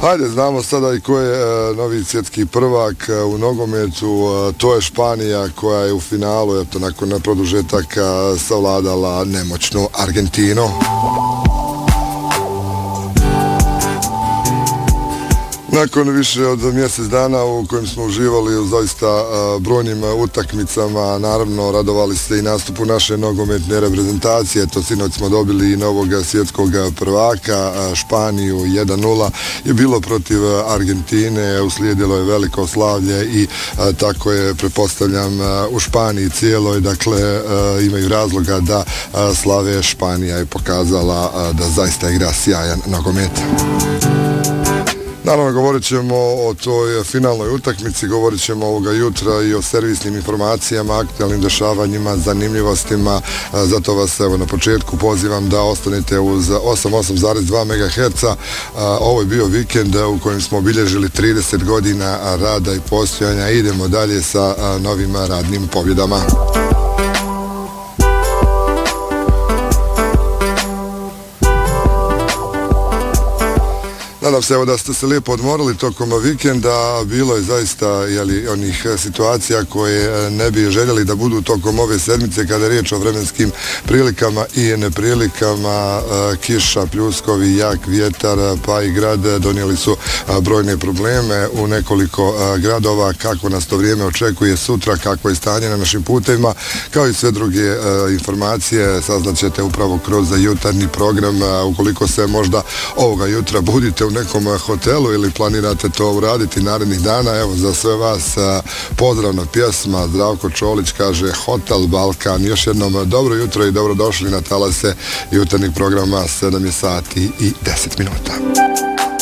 Hajde, znamo sada i ko je novi svjetski prvak u nogometu. To je Španija koja je u finalu, eto, nakon produžetaka savladala nemoćnu Argentinu. Nakon više od mjesec dana u kojem smo uživali u zaista brojnim utakmicama, naravno radovali se i nastupu naše nogometne reprezentacije. To sinoć smo dobili i novog svjetskog prvaka, Španiju 1-0 je bilo protiv Argentine, uslijedilo je veliko slavlje i tako je, pretpostavljam, u Španiji cijeloj, dakle imaju razloga da slave. Španija je pokazala da zaista igra sjajan nogomet. Naravno, govorit ćemo o toj finalnoj utakmici, govorit ćemo ovoga jutra i o servisnim informacijama, aktualnim dešavanjima, zanimljivostima. Zato vas evo na početku pozivam da ostanete uz 88,2 MHz. Ovo je bio vikend u kojem smo obilježili 30 godina rada i postojanja. Idemo dalje sa novim radnim pobjedama. Nadam se evo da ste se lijepo odmorili tokom vikenda. Bilo je zaista onih situacija koje ne bi željeli da budu tokom ove sedmice kada je riječ o vremenskim prilikama i neprilikama. Kiša, pljuskovi, jak vjetar pa i grad donijeli su brojne probleme u nekoliko gradova. Kako nas to vrijeme očekuje sutra, kako je stanje na našim putevima, kao i sve druge informacije saznaćete upravo kroz jutarnji program. Ukoliko se možda ovoga jutra budite u nekom hotelu ili planirate to uraditi narednih dana, evo za sve vas pozdravna pjesma. Zdravko Čolić kaže Hotel Balkan. Još jednom dobro jutro i dobrodošli na talase jutarnjeg programa. 7 je sati i 10 minuta.